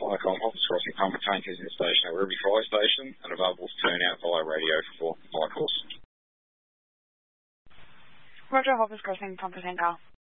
Icon Hoppers Crossing Pumper Tankers in station at Ruby Fire Station and available to turn out via radio for flight course. Roger, Hoppers Crossing Pumper Tanker.